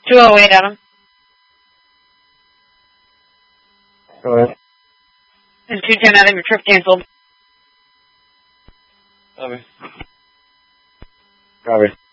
208, Adam. Go ahead. And 210, Adam, your trip canceled. Copy. Copy.